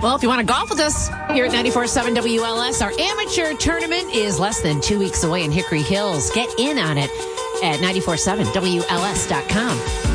Well, if you want to golf with us here at 94.7 WLS, our amateur tournament is less than 2 weeks away in Hickory Hills. Get in on it at 94.7WLS.com.